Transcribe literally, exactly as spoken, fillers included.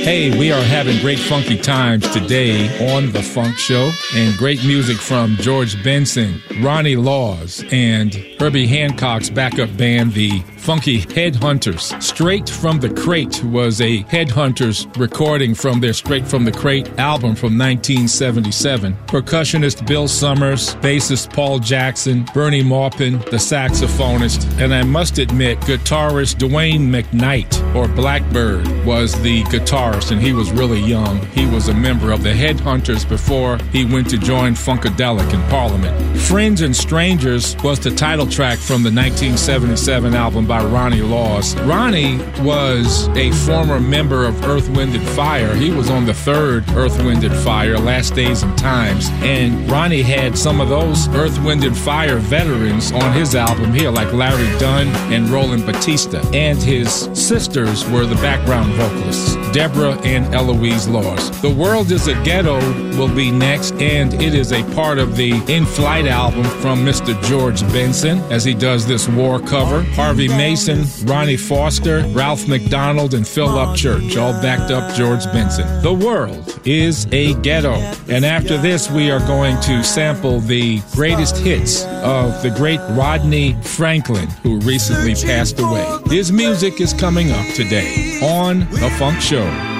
Hey, we are having great funky times today on The Funk Show, and great music from George Benson, Ronnie Laws, and Herbie Hancock's backup band, the Funky Headhunters. Straight from the Crate was a Headhunters recording from their Straight from the Crate album from nineteen seventy-seven. Percussionist Bill Summers, bassist Paul Jackson, Bernie Maupin, the saxophonist, and I must admit, guitarist Dwayne McKnight, or Blackbird, was the guitarist, and he was really young. He was a member of the Headhunters before he went to join Funkadelic in Parliament. Friends and Strangers was the title track from the nineteen seventy-seven album by Ronnie Laws. Ronnie was a former member of Earth, Wind and Fire. He was on the third Earth, Wind and Fire, Last Days and Times, and Ronnie had some of those Earth, Wind and Fire veterans on his album here, like Larry Dunn and Roland Batista, and his sisters were the background vocalists, Deborah and Eloise Laws. The World is a Ghetto will be next, and it is a part of the In Flight album from Mister George Benson, as he does this war cover. Harvey Mason, Ronnie Foster, Ralph McDonald, and Phil Upchurch all backed up George Benson. The World is a Ghetto. And after this, we are going to sample the greatest hits of the great Rodney Franklin, who recently passed away. His music is coming up today on The Funk Show.